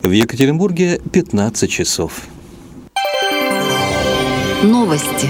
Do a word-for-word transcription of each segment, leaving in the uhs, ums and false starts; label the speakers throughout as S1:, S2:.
S1: В Екатеринбурге пятнадцать часов.
S2: Новости.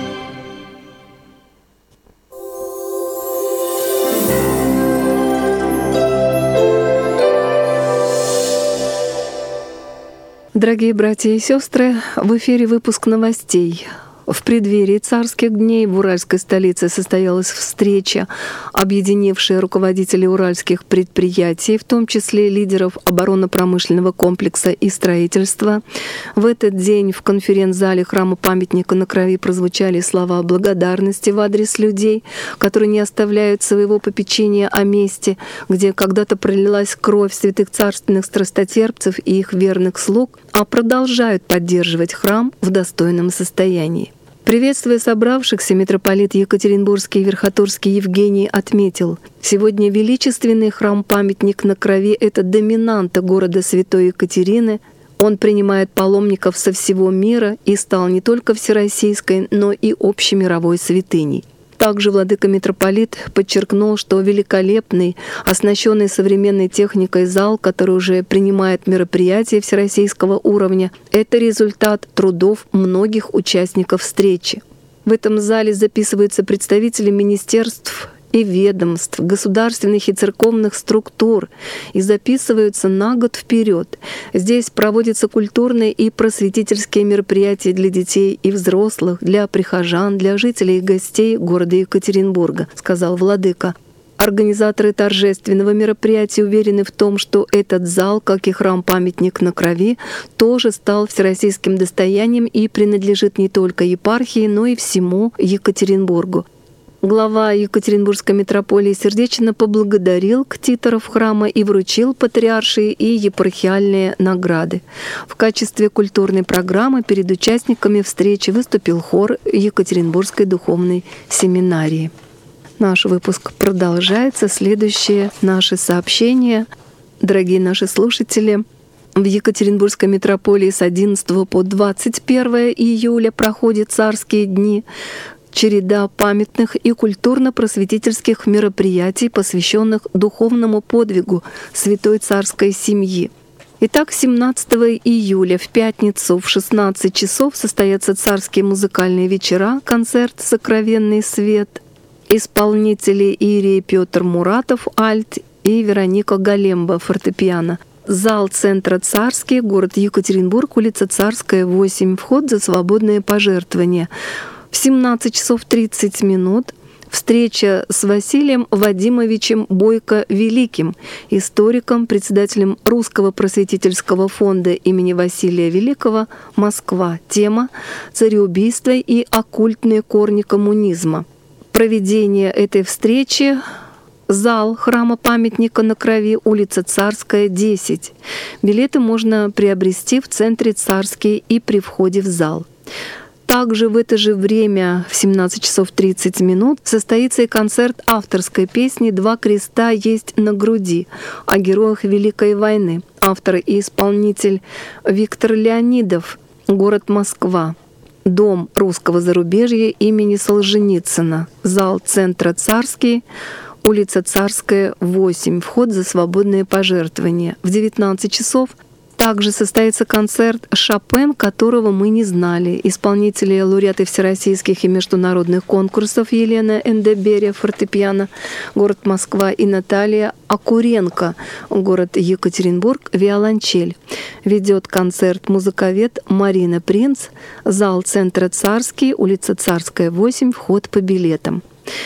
S3: Дорогие братья и сестры, в эфире выпуск новостей. В преддверии царских дней в уральской столице состоялась встреча, объединившая руководителей уральских предприятий, в том числе лидеров оборонно-промышленного комплекса и строительства. В этот день в конференц-зале храма памятника на Крови прозвучали слова благодарности в адрес людей, которые не оставляют своего попечения о месте, где когда-то пролилась кровь святых царственных страстотерпцев и их верных слуг, а продолжают поддерживать храм в достойном состоянии. Приветствуя собравшихся, митрополит Екатеринбургский и Верхотурский Евгений отметил: «Сегодня величественный храм-памятник на Крови — это доминанта города Святой Екатерины. Он принимает паломников со всего мира и стал не только всероссийской, но и общемировой святыней». Также владыка-митрополит подчеркнул, что великолепный, оснащенный современной техникой зал, который уже принимает мероприятия всероссийского уровня, это результат трудов многих участников встречи. В этом зале записываются представители министерств и ведомств, государственных и церковных структур и записываются на год вперед. Здесь проводятся культурные и просветительские мероприятия для детей и взрослых, для прихожан, для жителей и гостей города Екатеринбурга, сказал владыка. Организаторы торжественного мероприятия уверены в том, что этот зал, как и храм-памятник на Крови, тоже стал всероссийским достоянием и принадлежит не только епархии, но и всему Екатеринбургу. Глава Екатеринбургской митрополии сердечно поблагодарил ктиторов храма и вручил патриаршие и епархиальные награды. В качестве культурной программы перед участниками встречи выступил хор Екатеринбургской духовной семинарии. Наш выпуск продолжается. Следующее наше сообщение. Дорогие наши слушатели, в Екатеринбургской митрополии с одиннадцатого по двадцать первое июля проходят царские дни. Череда памятных и культурно-просветительских мероприятий, посвященных духовному подвигу святой царской семьи. Итак, семнадцатого июля в пятницу в шестнадцать часов состоятся царские музыкальные вечера, концерт «Сокровенный свет», исполнители Ирий Петр Муратов, альт, и Вероника Галемба, фортепиано. Зал центра «Царский», город Екатеринбург, улица Царская, восемь, вход за свободные пожертвования. В семнадцать часов тридцать минут встреча с Василием Вадимовичем Бойко-Великим, историком, председателем Русского просветительского фонда имени Василия Великого, Москва. Тема «Цареубийство и оккультные корни коммунизма». Проведение этой встречи — зал храма-памятника на Крови, улица Царская, десять. Билеты можно приобрести в центре «Царский» и при входе в зал. Также в это же время в семнадцать часов тридцать минут состоится и концерт авторской песни «Два креста есть на груди» о героях Великой войны. Автор и исполнитель Виктор Леонидов, город Москва. Дом русского зарубежья имени Солженицына. Зал центра «Царский», улица Царская, восемь. Вход за свободные пожертвования. В девятнадцать часов также состоится концерт «Шопен», которого мы не знали. Исполнители, лауреаты всероссийских и международных конкурсов Елена Эндеберия, фортепиано, город Москва, и Наталья Акуренко, город Екатеринбург, виолончель. Ведет концерт музыковед Марина Принц, зал центра «Царский», улица Царская, восемь, вход по билетам.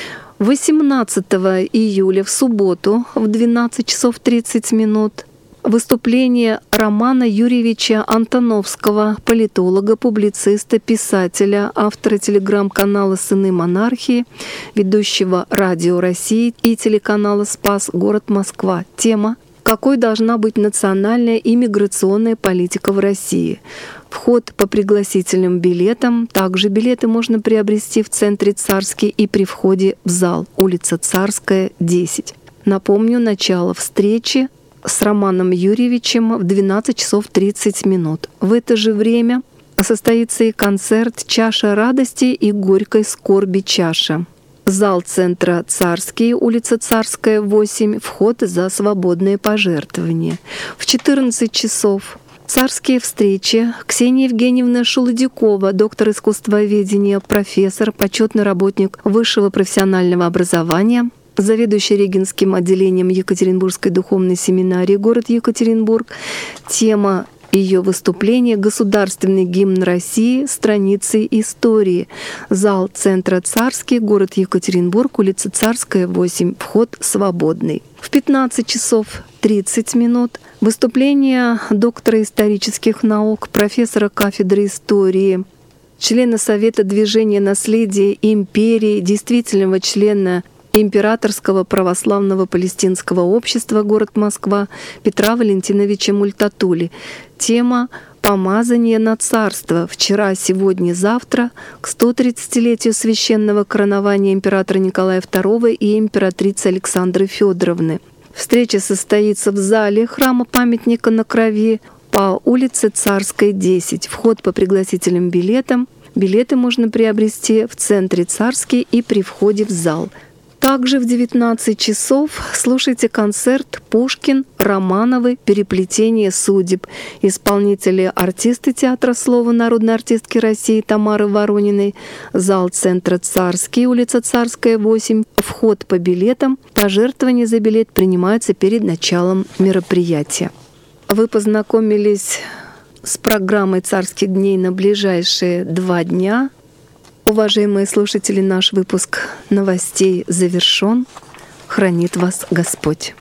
S3: восемнадцатого июля в субботу в двенадцать часов тридцать минут выступление Романа Юрьевича Антоновского, политолога, публициста, писателя, автора телеграм-канала «Сыны монархии», ведущего «Радио России» и телеканала «Спас», город Москва. Тема «Какой должна быть национальная и миграционная политика в России?». Вход по пригласительным билетам. Также билеты можно приобрести в центре «Царский» и при входе в зал, улица Царская, десять. Напомню, начало встречи с Романом Юрьевичем в двенадцать часов тридцать минут. В это же время состоится и концерт «Чаша радости и горькой скорби чаша». Зал центра «Царский», улица Царская, восемь, вход за свободные пожертвования. В четырнадцать часов царские встречи. Ксения Евгеньевна Шулодякова, доктор искусствоведения, профессор, почетный работник высшего профессионального образования, заведующий Регинским отделением Екатеринбургской духовной семинарии, город Екатеринбург. Тема ее выступления — «Государственный гимн России. Страницы истории». Зал центра «Царский», город Екатеринбург, улица Царская, восемь, вход свободный. В пятнадцать часов тридцать минут выступление доктора исторических наук, профессора кафедры истории, члена Совета движения наследия империи, действительного члена Императорского православного палестинского общества, город Москва, Петра Валентиновича Мультатули. Тема «Помазание на царство. Вчера, сегодня, завтра» к сто тридцатилетию священного коронования императора Николая второго и императрицы Александры Федоровны. Встреча состоится в зале храма памятника на крови по улице Царской, десять. Вход по пригласительным билетам. Билеты можно приобрести в центре «Царский» и при входе в зал. Также в девятнадцать часов слушайте концерт «Пушкин, Романовы. Переплетение судеб». Исполнители — артисты театра слова народной артистки России Тамары Ворониной. Зал центра «Царский», улица Царская, восемь. Вход по билетам. Пожертвования за билет принимаются перед началом мероприятия. Вы познакомились с программой «Царских дней» на ближайшие два дня. Уважаемые слушатели, наш выпуск новостей завершен. Хранит вас Господь.